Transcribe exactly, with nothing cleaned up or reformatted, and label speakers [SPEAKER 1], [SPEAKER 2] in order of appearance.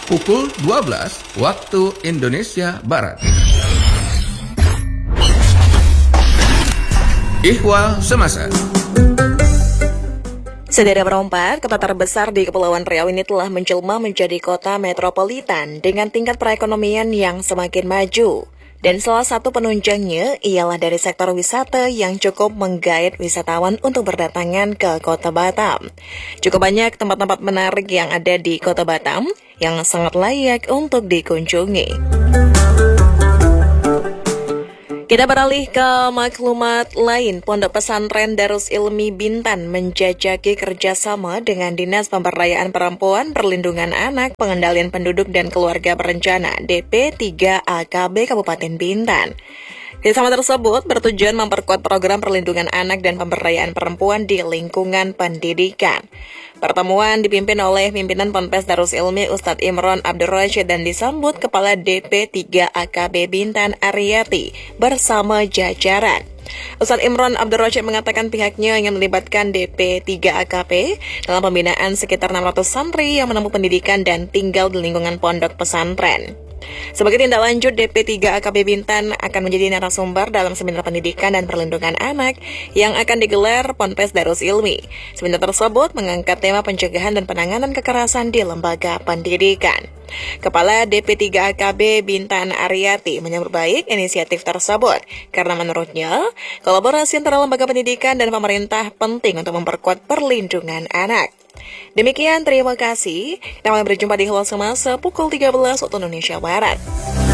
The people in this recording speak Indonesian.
[SPEAKER 1] pukul dua belas waktu Indonesia Barat. Ihwal Semasa.
[SPEAKER 2] Sederet perempat, kota terbesar di Kepulauan Riau ini telah menjelma menjadi kota metropolitan dengan tingkat perekonomian yang semakin maju. Dan salah satu penunjangnya ialah dari sektor wisata yang cukup menggait wisatawan untuk berdatangan ke Kota Batam. Cukup banyak tempat-tempat menarik yang ada di Kota Batam yang sangat layak untuk dikunjungi. Kita beralih ke maklumat lain. Pondok Pesantren Darus Ilmi Bintan menjajaki kerjasama dengan Dinas Pemberdayaan Perempuan, Perlindungan Anak, Pengendalian Penduduk dan Keluarga Berencana D P tiga A K B Kabupaten Bintan. Kerjasama tersebut bertujuan memperkuat program perlindungan anak dan pemberdayaan perempuan di lingkungan pendidikan. Pertemuan dipimpin oleh pimpinan Ponpes Darus Ilmi Ustadz Imron Abdul Rashid dan disambut Kepala D P tiga A K B Bintan Ariyati bersama jajaran. Ustadz Imron Abdul Rashid mengatakan pihaknya ingin melibatkan D P tiga A K B dalam pembinaan sekitar enam ratus santri yang menempuh pendidikan dan tinggal di lingkungan pondok pesantren. Sebagai tindak lanjut, D P tiga A K B Bintan akan menjadi narasumber dalam seminar pendidikan dan perlindungan anak yang akan digelar Ponpes Darus Ilmi. Seminar tersebut mengangkat tema pencegahan dan penanganan kekerasan di lembaga pendidikan. Kepala D P tiga A K B Bintan Ariyati menyambut baik inisiatif tersebut karena menurutnya kolaborasi antara lembaga pendidikan dan pemerintah penting untuk memperkuat perlindungan anak. Demikian, terima kasih. Kita akan berjumpa di Ihwal Semasa pukul tiga belas waktu Indonesia Barat.